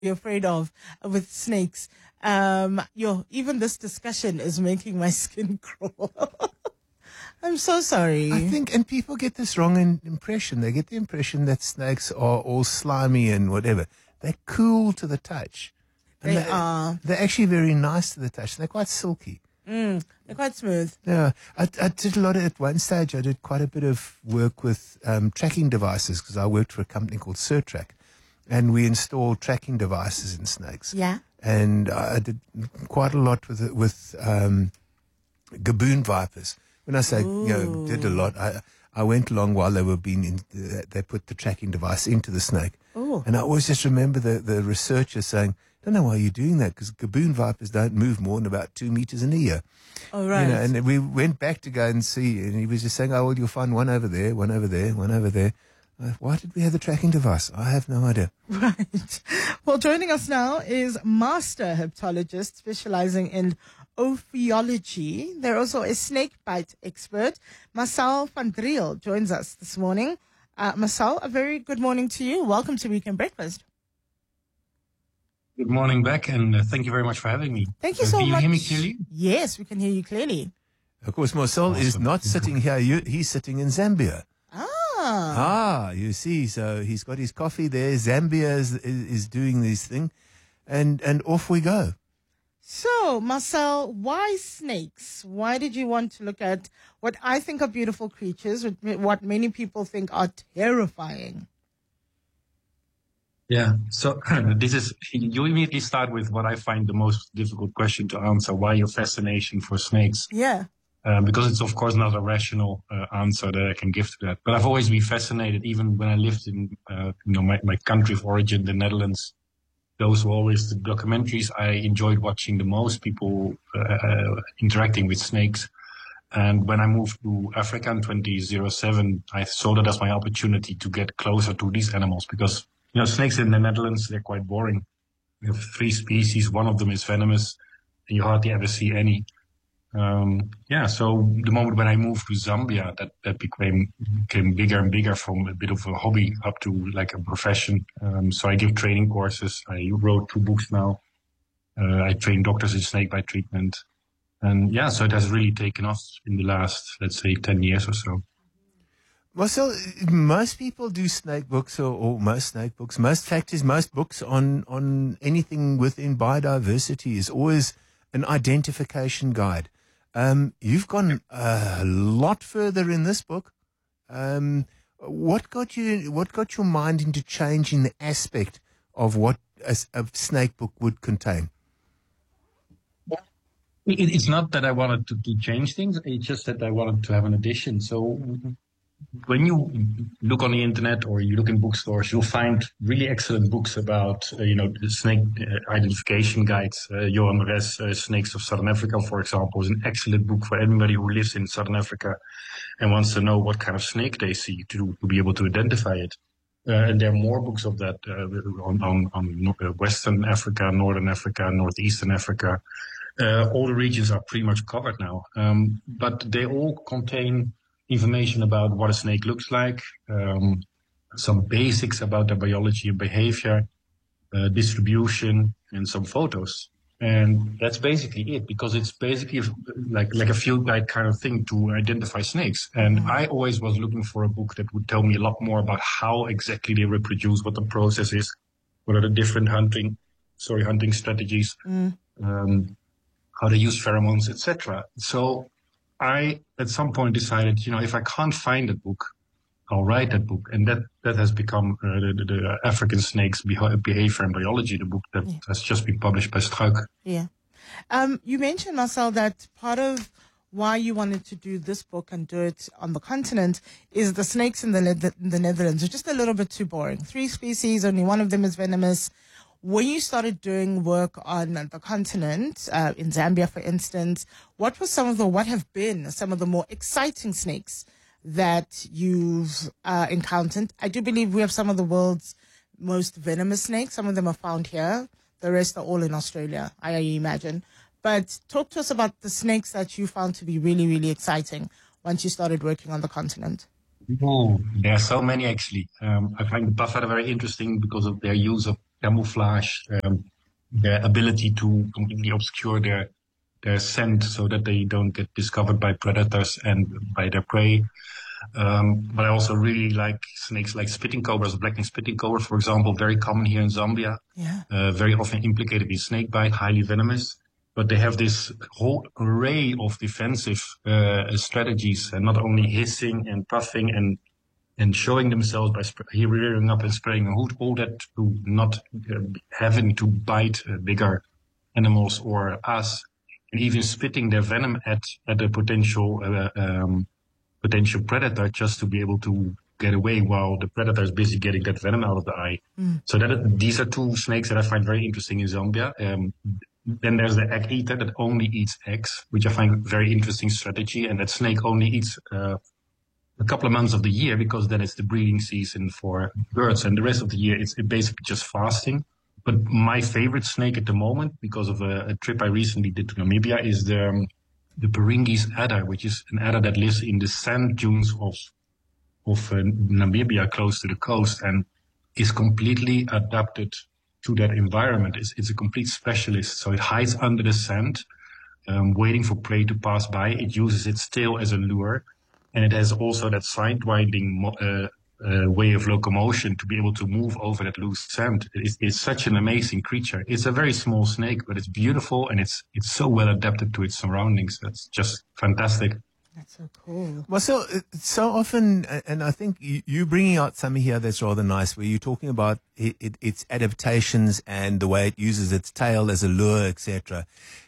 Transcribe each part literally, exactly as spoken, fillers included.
you're afraid of with snakes. Um, yo, even this discussion is making my skin crawl. I'm so sorry. I think, and people get this wrong in, impression. They get the impression that snakes are all slimy and whatever. They're cool to the touch. And they are. They're actually very nice to the touch. They're quite silky. Mm, they're quite smooth. Yeah. I, I did a lot of, at one stage, I did quite a bit of work with um, tracking devices because I worked for a company called Surtrack. And we installed tracking devices in snakes. Yeah. And I did quite a lot with it, with um, gaboon vipers. When I say, Ooh. you know, did a lot, I, I went along while they were being in, uh, they put the tracking device into the snake. Ooh. And I always just remember the, the researcher saying, I don't know why you're doing that because gaboon vipers don't move more than about two meters in a year. Oh, right. You know, and we went back to go and see, and he was just saying, oh, well, you'll find one over there, one over there, one over there. Uh, why did we have the tracking device? I have no idea. Right. Well, joining us now is master hepatologist specializing in ophiology. They're also a snake bite expert. Marcel van Driel joins us this morning. Uh, Marcel, a very good morning to you. Welcome to Weekend Breakfast. Good morning, Beck, and uh, thank you very much for having me. Thank you uh, so do you much. Hear me clearly? Yes, we can hear you clearly. Of course, Marcel Awesome. is not sitting here. You, he's sitting in Zambia. Ah. Ah, you see, so he's got his coffee there. Zambia is, is, is doing this thing, and, and off we go. So, Marcel, why snakes? Why did you want to look at what I think are beautiful creatures, what many people think are terrifying? Yeah, so this is, you immediately start with what I find the most difficult question to answer. Why your fascination for snakes? Yeah. Um, because it's, of course, not a rational uh, answer that I can give to that. But I've always been fascinated, even when I lived in, uh, you know, my, my country of origin, the Netherlands. Those were always the documentaries I enjoyed watching the most, people uh, interacting with snakes. And when I moved to Africa in twenty oh seven, I saw that as my opportunity to get closer to these animals because, you know, snakes in the Netherlands, they're quite boring. We have three species. One of them is venomous, and you hardly ever see any. Um, yeah, so the moment when I moved to Zambia, that, that became, became bigger and bigger from a bit of a hobby up to like a profession. Um, so I give training courses. I wrote two books now. Uh, I train doctors in snakebite treatment. And yeah, so it has really taken off in the last, let's say, ten years or so. Marcel, most people do snake books or, or most snake books. Most factors, most books on, on anything within biodiversity is always an identification guide. Um, you've gone a lot further in this book. Um, what got you? What got your mind into changing the aspect of what a, a snake book would contain? It, it's not that I wanted to, to change things. It's just that I wanted to have an addition. So when you look on the internet or you look in bookstores, you'll find really excellent books about, uh, you know, the snake uh, identification guides. Uh, Johan Mares, uh, Snakes of Southern Africa, for example, is an excellent book for anybody who lives in Southern Africa and wants to know what kind of snake they see to, to be able to identify it. Uh, and there are more books of that uh, on, on, on Western Africa, Northern Africa, Northeastern Africa. Uh, all the regions are pretty much covered now, um, but they all contain information about what a snake looks like, um, some basics about their biology and behavior, uh, distribution, and some photos. And that's basically it, because it's basically like like a field guide kind of thing to identify snakes. And mm-hmm. I always was looking for a book that would tell me a lot more about how exactly they reproduce, what the process is, what are the different hunting, sorry, hunting strategies, mm. um, how they use pheromones, et cetera. So I, at some point, decided, you know, if I can't find a book, I'll write that book. And that, that has become uh, the, the African Snakes Behavior and Biology, the book that yeah. has just been published by Struik. Yeah. Um, you mentioned, Marcel, that part of why you wanted to do this book and do it on the continent is the snakes in the, Le- the Netherlands are just a little bit too boring. Three species, only one of them is venomous. When you started doing work on the continent, uh, in Zambia, for instance, what were some of the, what have been some of the more exciting snakes that you've uh, encountered? I do believe we have some of the world's most venomous snakes. Some of them are found here. The rest are all in Australia, I imagine. But talk to us about the snakes that you found to be really, really exciting once you started working on the continent. Oh, there are so many, actually. Um, I find the buffalo very interesting because of their use of camouflage, um, their ability to completely obscure their their scent so that they don't get discovered by predators and by their prey. Um, but I also really like snakes like spitting cobras, blacking spitting cobra, for example, very common here in Zambia. Yeah. Uh, very often implicated in snake bite, highly venomous. But they have this whole array of defensive uh, strategies, and not only hissing and puffing and and showing themselves by sp- rearing up and spraying a hood, all that to not uh, having to bite uh, bigger animals or us, and even spitting their venom at at a potential uh, um, potential predator just to be able to get away while the predator is busy getting that venom out of the eye. Mm. So that these are two snakes that I find very interesting in Zambia. Um, then there's the egg eater that only eats eggs, which I find a very interesting strategy. And that snake only eats uh, a couple of months of the year because then it's the breeding season for birds. And the rest of the year, it's basically just fasting. But my favorite snake at the moment, because of a, a trip I recently did to Namibia, is the... Um, the Peringis adder, which is an adder that lives in the sand dunes of of uh, Namibia, close to the coast, and is completely adapted to that environment. It's, it's a complete specialist, so it hides under the sand, um, waiting for prey to pass by. It uses its tail as a lure, and it has also that side-winding uh, uh, way of locomotion to be able to move over that loose sand. It's, it's such an amazing creature. It's a very small snake, but it's beautiful, and it's it's so well adapted to its surroundings. That's just fantastic. That's so cool. Well, so so often, and I think you, you bringing out something here that's rather nice, where you're talking about it, it, its adaptations and the way it uses its tail as a lure, et cetera.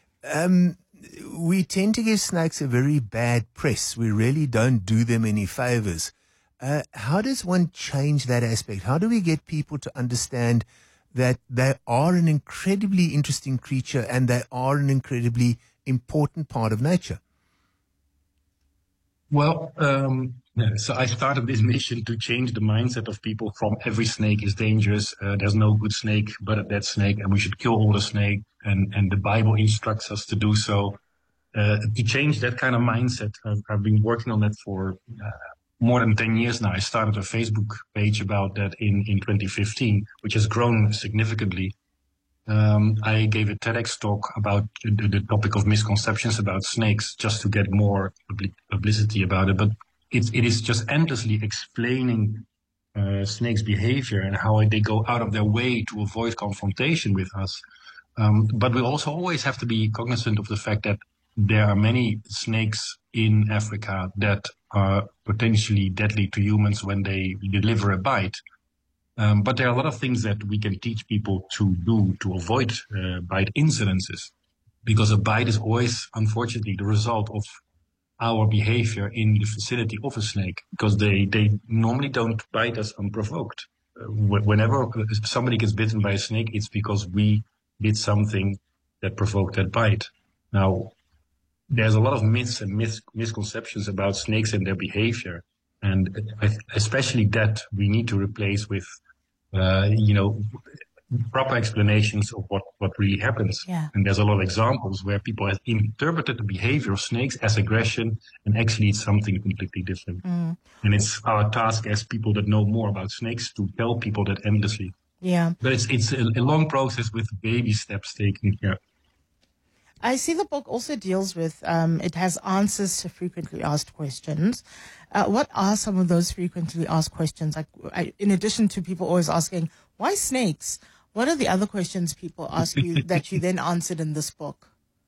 Um, we tend to give snakes a very bad press. We really don't do them any favors. Uh, how does one change that aspect? How do we get people to understand that they are an incredibly interesting creature and they are an incredibly important part of nature? Well, um, yeah, so I started this mission to change the mindset of people from every snake is dangerous, uh, there's no good snake but a dead snake, and we should kill all the snake, and, and the Bible instructs us to do so. Uh, to change that kind of mindset, I've, I've been working on that for uh, more than ten years now. I started a Facebook page about that in, in twenty fifteen, which has grown significantly. Um, I gave a TEDx talk about the, the topic of misconceptions about snakes just to get more publicity about it. But it, it is just endlessly explaining uh, snakes' behavior and how they go out of their way to avoid confrontation with us. Um, but we also always have to be cognizant of the fact that there are many snakes in Africa that are potentially deadly to humans when they deliver a bite. Um, but there are a lot of things that we can teach people to do to avoid uh, bite incidences, because a bite is always, unfortunately, the result of our behavior in the vicinity of a snake, because they, they normally don't bite us unprovoked. Uh, whenever somebody gets bitten by a snake, it's because we did something that provoked that bite. Now, there's a lot of myths and mis- misconceptions about snakes and their behavior. And especially that we need to replace with, uh, you know, proper explanations of what, what really happens. Yeah. And there's a lot of examples where people have interpreted the behavior of snakes as aggression, and actually it's something completely different. Mm. And it's our task as people that know more about snakes to tell people that endlessly. Yeah. But it's, it's a, a long process with baby steps taken here. I see the book also deals with, um, it has answers to frequently asked questions. Uh, what are some of those frequently asked questions? Like, I, in addition to people always asking, why snakes? What are the other questions people ask you that you then answered in this book?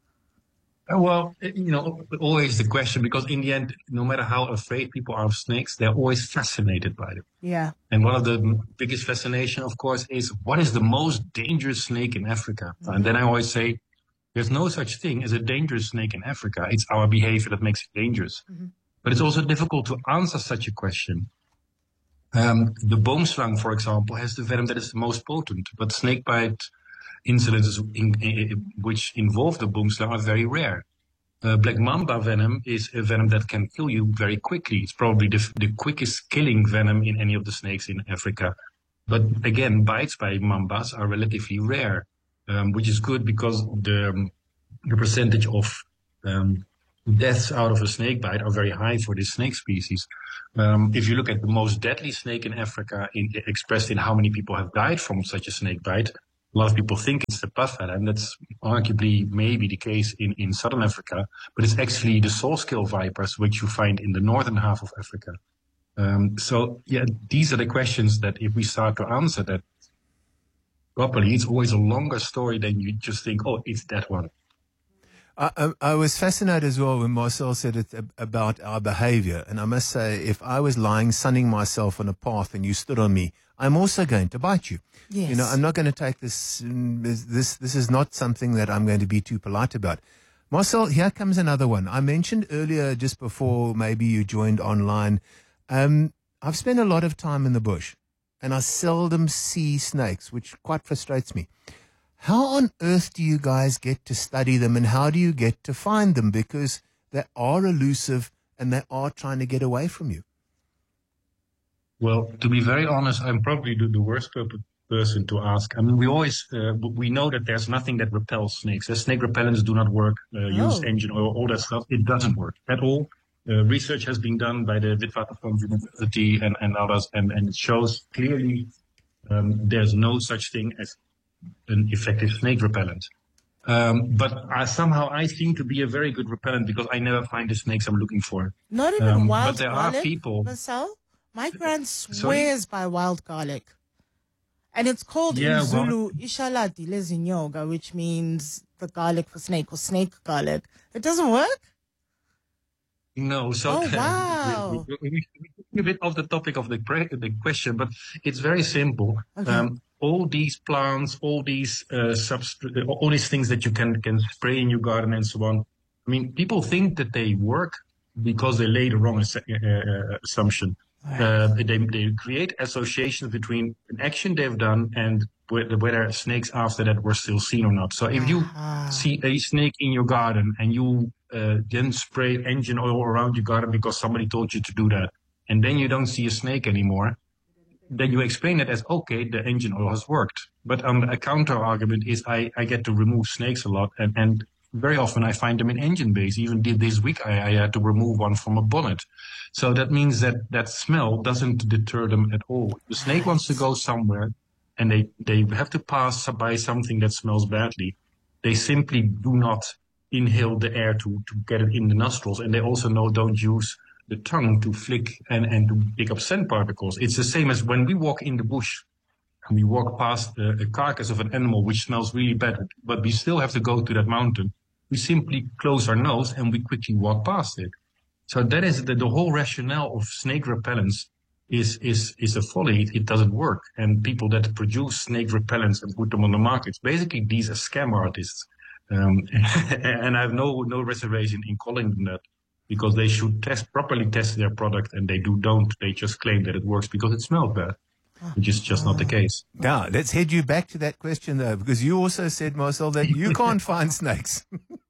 Well, you know, always the question, because in the end, no matter how afraid people are of snakes, they're always fascinated by them. Yeah. And one of the biggest fascination, of course, is what is the most dangerous snake in Africa? Mm-hmm. And then I always say, there's no such thing as a dangerous snake in Africa. It's our behavior that makes it dangerous. Mm-hmm. But it's also difficult to answer such a question. Um, the boomslang, for example, has the venom that is the most potent, but snakebite incidents in, in, which involve the boomslang are very rare. Uh, black mamba venom is a venom that can kill you very quickly. It's probably the, the quickest killing venom in any of the snakes in Africa. But again, bites by mambas are relatively rare. Um, which is good because the um, the percentage of um, deaths out of a snake bite are very high for this snake species. Um, if you look at the most deadly snake in Africa, in, expressed in how many people have died from such a snake bite, a lot of people think it's the puffer, and that's arguably maybe the case in, in southern Africa, but it's actually the saw-scale vipers, which you find in the northern half of Africa. Um, so, yeah, these are the questions that if we start to answer that properly, it's always a longer story than you just think, oh, it's that one. I, I, I was fascinated as well when Marcel said it about our behavior. And I must say, if I was lying, sunning myself on a path and you stood on me, I'm also going to bite you. Yes. You know, I'm not going to take this, this, this is not something that I'm going to be too polite about. Marcel, here comes another one. I mentioned earlier, just before maybe you joined online, um, I've spent a lot of time in the bush and I seldom see snakes, which quite frustrates me. How on earth do you guys get to study them and how do you get to find them? Because they are elusive and they are trying to get away from you. Well, to be very honest, I'm probably the, the worst person to ask. I mean, we always, uh, we know that there's nothing that repels snakes. The snake repellents do not work, uh, oh. use engine oil, all that stuff. It doesn't work at all. Uh, research has been done by the Witwatersrand University and, and others, and, and it shows clearly um, there's no such thing as an effective snake repellent. Um, but I, somehow I seem to be a very good repellent because I never find the snakes I'm looking for. Not even um, wild but there garlic, are people. Marcel? My grand swears Sorry? by wild garlic. And it's called yeah, in Zulu, well, Ishalati lezinyoga, which means the garlic for snake or snake garlic. It doesn't work? No, so oh, wow. we, we, we, we a bit off the topic of the, the question, but it's very simple. Okay. Um, all these plants, all these uh, subst- all these things that you can can spray in your garden and so on. I mean, people think that they work because they lay the wrong ass- uh, assumption. Right. Uh, they they create associations between an action they've done and whether, whether snakes after that were still seen or not. So if you uh-huh. see a snake in your garden and you uh, then spray engine oil around your garden because somebody told you to do that, and then you don't see a snake anymore, then you explain it as, okay, the engine oil has worked. But um, a counter argument is I, I get to remove snakes a lot, and, and very often I find them in engine bays. Even this week I, I had to remove one from a bonnet. So that means that that smell doesn't deter them at all. The snake wants to go somewhere and they, they have to pass by something that smells badly. They simply do not inhale the air to, to get it in the nostrils. And they also know don't use the tongue to flick and, and to pick up scent particles. It's the same as when we walk in the bush and we walk past a, a carcass of an animal which smells really bad, but we still have to go to that mountain. We simply close our nose and we quickly walk past it. So that is the, the whole rationale of snake repellents is, is, is a folly. It, it doesn't work. And people that produce snake repellents and put them on the markets, basically these are scam artists. Um, and I have no, no reservation in calling them that because they should test, properly test their product and they do don't. They just claim that it works because it smells bad, which is just not the case. Now, let's head you back to that question though, because you also said, Marcel, that you can't find snakes.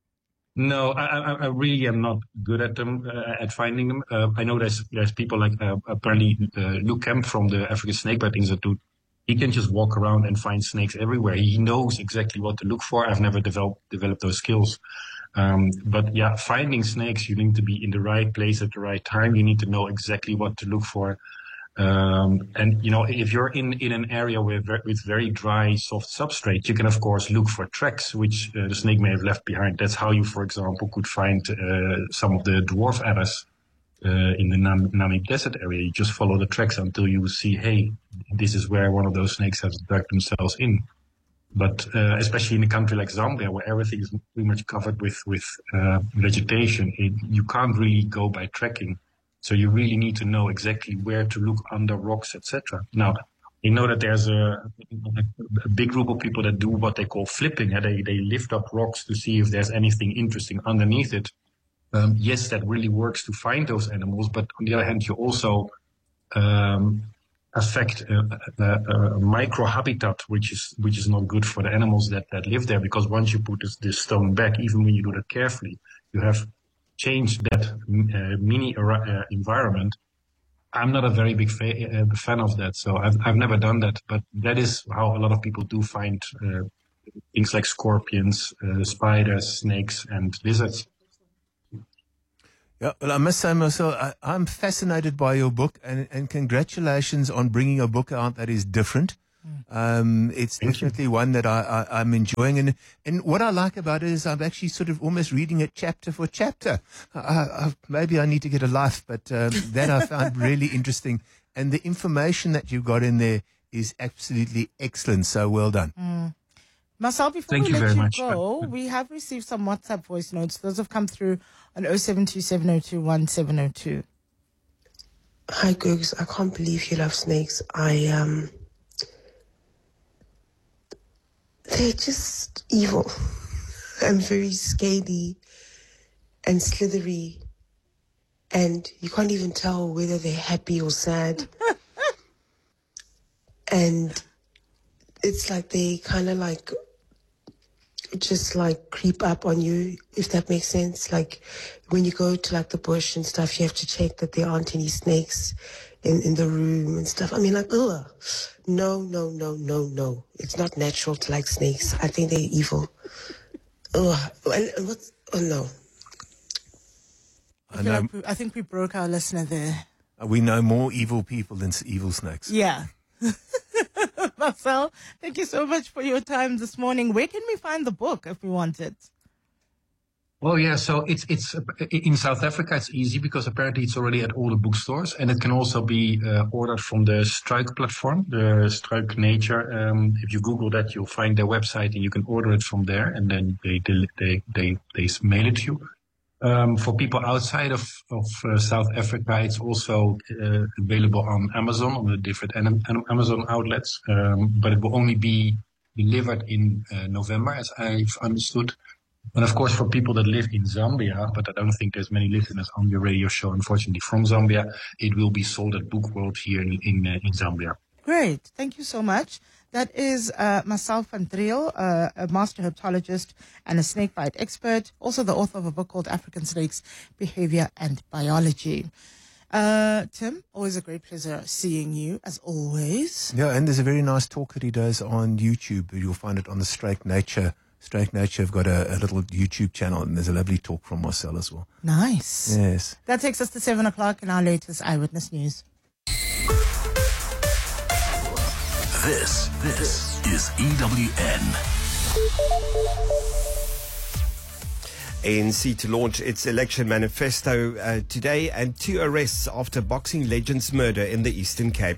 No, I, I, I really am not good at them, uh, at finding them. Uh, I know there's there's people like uh, apparently uh, Luke Kemp from the African Snakebite Institute. He can just walk around and find snakes everywhere. He knows exactly what to look for. I've never developed developed those skills. Um, but yeah, finding snakes, you need to be in the right place at the right time. You need to know exactly what to look for. Um, and, you know, if you're in, in an area with, with very dry, soft substrate, you can, of course, look for tracks, which uh, the snake may have left behind. That's how you, for example, could find uh, some of the dwarf adders uh, in the Nam- Namib Desert area. You just follow the tracks until you see, hey, this is where one of those snakes has dug themselves in. But uh, especially in a country like Zambia, where everything is pretty much covered with, with uh, vegetation, it, you can't really go by tracking. So you really need to know exactly where to look under rocks, et cetera. Now, you know that there's a, a big group of people that do what they call flipping. And they, they lift up rocks to see if there's anything interesting underneath it. Um, yes, that really works to find those animals. But on the other hand, you also um, affect a, a, a microhabitat, which is which is not good for the animals that, that live there. Because once you put this, this stone back, even when you do that carefully, you have change that uh, mini uh, environment. I'm not a very big fa- uh, fan of that, so I've I've never done that. But that is how a lot of people do find uh, things like scorpions, uh, spiders, snakes, and lizards. Yeah, well, I must say, Marcel, I, I'm fascinated by your book, and, and congratulations on bringing a book out that is different. Um, it's Thank definitely you. one that I, I, I'm enjoying. And, and what I like about it is I'm actually sort of almost reading it chapter for chapter. I, I, maybe I need to get a life, but um, that I found really interesting. And the information that you've got in there is absolutely excellent. So well done. Mm. Marcel, before Thank we you let very you much. go, we have received some WhatsApp voice notes. Those have come through on oh seven two seven oh two one seven oh two. Hi, Googs. I can't believe you love snakes. I, um... They're just evil and very scaly and slithery. And you can't even tell whether they're happy or sad. And it's like they kind of like just like creep up on you, if that makes sense. Like when you go to like the bush and stuff, you have to check that there aren't any snakes in, in the room and stuff. I mean, like, ugh. No, no, no, no, no. It's not natural to like snakes. I think they're evil. Ugh. And, and what's, oh no. I, feel like we, I think we broke our listener there. We know more evil people than s- evil snakes. Yeah. Marcel, thank you so much for your time this morning. Where can we find the book if we want it? Well, yeah, so it's it's uh, in South Africa. It's easy because apparently it's already at all the bookstores, and it can also be uh, ordered from the Struik platform, the Struik Nature. Um, if you Google that, you'll find their website, and you can order it from there, and then they they they they, they mail it to you. Um, for people outside of of uh, South Africa, it's also uh, available on Amazon, on the different Am- Amazon outlets, um, but it will only be delivered in uh, November, as I've understood. And of course, for people that live in Zambia, but I don't think there's many listeners on your radio show, unfortunately, from Zambia, it will be sold at Book World here in in, uh, in Zambia. Great. Thank you so much. That is uh, Marcel van Driel, uh, a master herpetologist and a snakebite expert, also the author of a book called African Snakes, Behavior and Biology. Uh, Tim, always a great pleasure seeing you, as always. Yeah, and there's a very nice talk that he does on YouTube. You'll find it on the Struik Nature. Struik Nature have got a, a little YouTube channel, and there's a lovely talk from Marcel as well. Nice. Yes. That takes us to seven o'clock in our latest Eyewitness News. This, this is E W N. A N C to launch its election manifesto uh, today, and two arrests after boxing legend's murder in the Eastern Cape.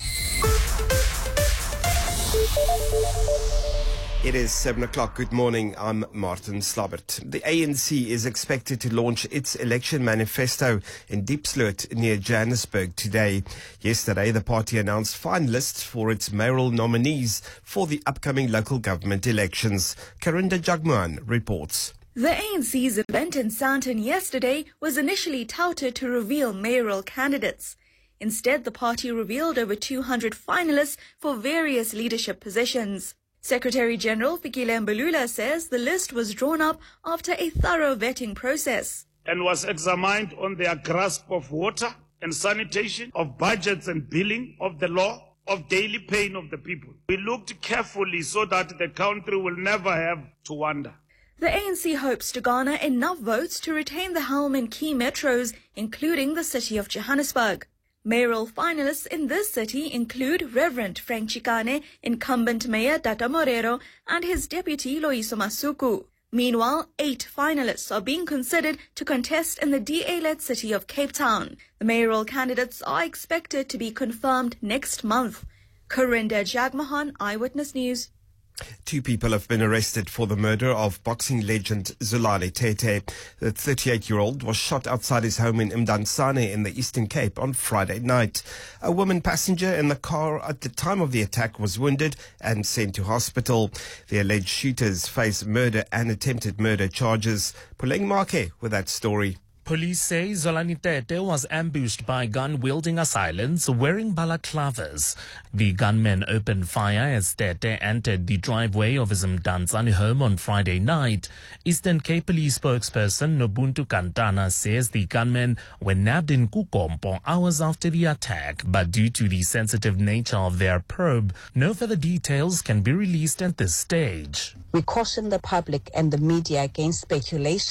It is seven o'clock. Good morning. I'm Martin Slabbert. The A N C is expected to launch its election manifesto in Diepsloot near Johannesburg today. Yesterday, the party announced finalists for its mayoral nominees for the upcoming local government elections. Karinda Jagman reports. The A N C's event in Sandton yesterday was initially touted to reveal mayoral candidates. Instead, the party revealed over two hundred finalists for various leadership positions. Secretary-General Fikile Mbalula says the list was drawn up after a thorough vetting process and was examined on their grasp of water and sanitation, of budgets and billing, of the law, of daily pain of the people. We looked carefully so that the country will never have to wonder. The A N C hopes to garner enough votes to retain the helm in key metros, including the city of Johannesburg. Mayoral finalists in this city include Reverend Frank Chikane, incumbent Mayor Tata Morero, and his deputy Loyiso Masuku. Meanwhile, eight finalists are being considered to contest in the D A-led city of Cape Town. The mayoral candidates are expected to be confirmed next month. Karinda Jagmohan, Eyewitness News. Two people have been arrested for the murder of boxing legend Zolani Tete. The thirty-eight-year-old was shot outside his home in Mdantsane in the Eastern Cape on Friday night. A woman passenger in the car at the time of the attack was wounded and sent to hospital. The alleged shooters face murder and attempted murder charges. Puleng Make with that story. Police say Zolani Tete was ambushed by gun-wielding assailants wearing balaclavas. The gunmen opened fire as Tete entered the driveway of his Mdantsane home on Friday night. Eastern Cape Police spokesperson Nobuntu Kantana says the gunmen were nabbed in Kukompo hours after the attack, but due to the sensitive nature of their probe, no further details can be released at this stage. We caution the public and the media against speculation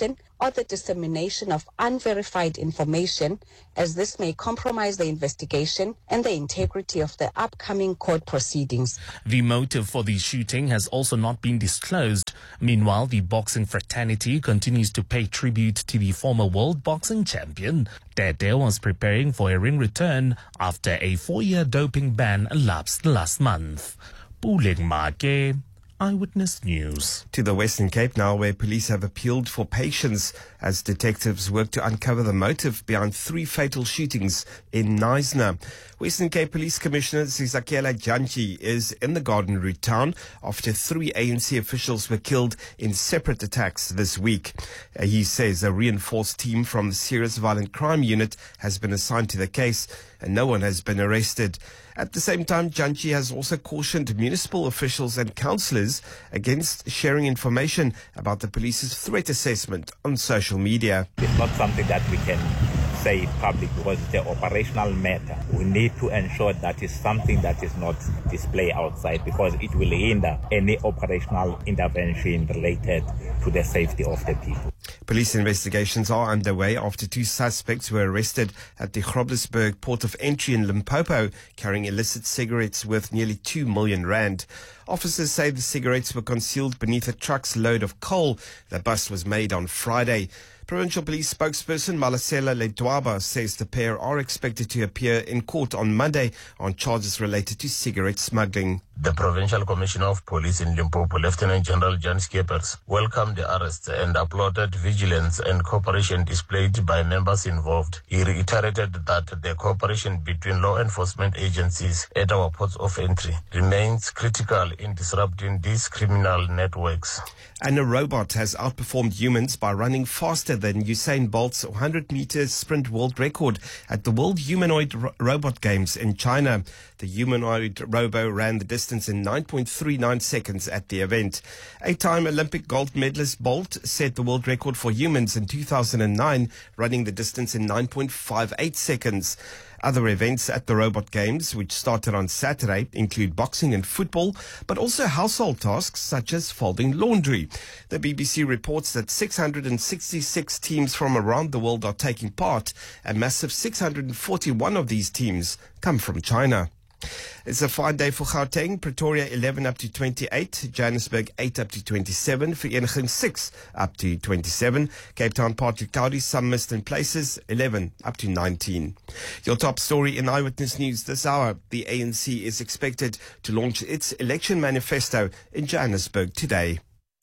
or the dissemination of unverified information, as this may compromise the investigation and the integrity of the upcoming court proceedings. The motive for the shooting has also not been disclosed. Meanwhile, the boxing fraternity continues to pay tribute to the former world boxing champion. Tete was preparing for a ring return after a four-year doping ban elapsed last month. Puleng Make, Eyewitness News. To the Western Cape now, where police have appealed for patience as detectives work to uncover the motive behind three fatal shootings in Knysna. Western Cape Police Commissioner Sizakela Jantyi is in the Garden Route town after three A N C officials were killed in separate attacks this week. Uh, he says a reinforced team from the Serious Violent Crime Unit has been assigned to the case and no one has been arrested. At the same time, Jantyi has also cautioned municipal officials and councillors against sharing information about the police's threat assessment on social media. It's not something that we can say public because it's an operational matter. We need to ensure that it's something that is not displayed outside because it will hinder any operational intervention related to the safety of the people. Police investigations are underway after two suspects were arrested at the Groblersburg port of entry in Limpopo, carrying illicit cigarettes worth nearly two million rand. Officers say the cigarettes were concealed beneath a truck's load of coal. The bust was made on Friday. Provincial Police spokesperson Malasela Ledwaba says the pair are expected to appear in court on Monday on charges related to cigarette smuggling. The Provincial Commissioner of Police in Limpopo, Lieutenant General Jan Skeepers, welcomed the arrests and applauded vigilance and cooperation displayed by members involved. He reiterated that the cooperation between law enforcement agencies at our ports of entry remains critical in disrupting these criminal networks. And a robot has outperformed humans by running faster than Usain Bolt's one hundred meters sprint world record at the World Humanoid Ro- Robot Games in China. The humanoid robo ran the distance in nine point three nine seconds at the event. Eight-time Olympic gold medalist Bolt set the world record for humans in two thousand nine, running the distance in nine point five eight seconds. Other events at the Robot Games, which started on Saturday, include boxing and football, but also household tasks such as folding laundry. The B B C reports that six hundred sixty-six teams from around the world are taking part. A massive six hundred forty-one of these teams come from China. It's a fine day for Gauteng. Pretoria eleven up to twenty-eight, Johannesburg eight up to twenty-seven, Vereeniging six up to twenty-seven, Cape Town partly cloudy, some mist in places, eleven up to nineteen. Your top story in Eyewitness News this hour: the A N C is expected to launch its election manifesto in Johannesburg today.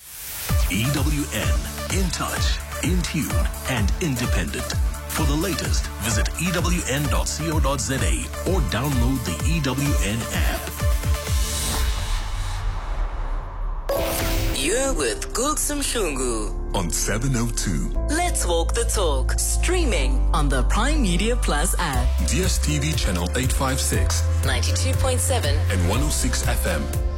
E W N, in touch, in tune, and independent. For the latest, visit E W N dot co dot za or download the E W N app. You're with Gulsum Shungu on seven oh two. Let's walk the talk. Streaming on the Prime Media Plus app. D S T V channel eight fifty-six, ninety-two point seven and one oh six F M.